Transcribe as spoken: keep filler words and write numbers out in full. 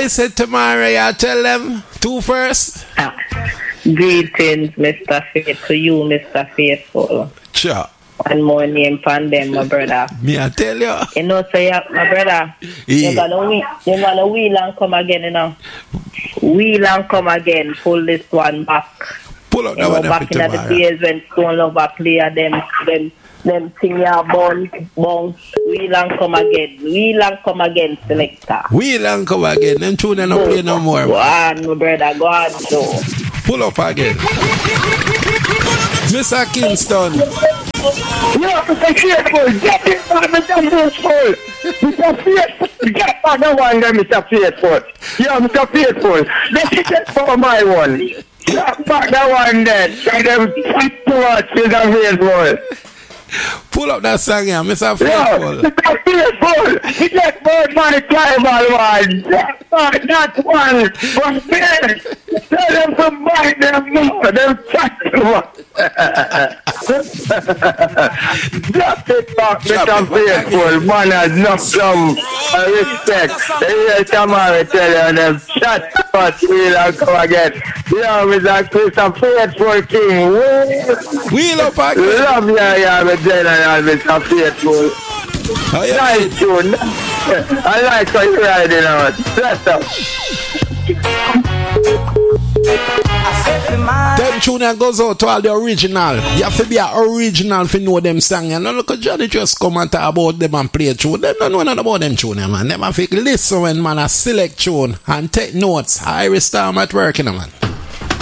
you said tomorrow, you tell them two first. Ah. Greetings, Mister Faith, to you, Mister Faithful. Sure. One more name from them, my brother. Me, I tell you. You know, so yeah, my brother, yeah. you're gonna wheel, you're gonna wheel and come again, you know. Wheel and come again, pull this one back. Pull up that you know, one back in the days when Stone Lover play them, them, them sing your bounce, bounce, wheel and come again, wheel and come again, selector. Wheel and come again, them tune they don't play no more. Go on, my brother, go on, so. Pull up again. Mister Kingston. Yeah, Mister Faithful, get it back, Mister Faithful. Mister Faithful, get back the one there, Mister Faithful. Yeah, Mister Faithful, let's get for my one. Get back the one there. Get them to watch, Mister Faithful. Pull up that song here, Mister Faithful. Yeah, Mister Faithful, he get more money tribal one. Get back that one, but then, tell them to buy them more, them tribal. Drop it back, Mister Faithful, man has no some respect. Here tomorrow tell you them shut up, wheel and come again. Yeah, Mister Mister Faithful King. Wheel up again. Love you, yeah, Mister General, Mister Faithful. Oh, yeah. Nice tune. I like how you're riding out. Bless up. Them tune goes out to all the original. You have to be an original to know them song. You know, look at Johnny just come and talk about them and play tune. They don't know nothing about them tune, man. Them have to listen when man a select tune and take notes. Iris Storm at work, you know, man.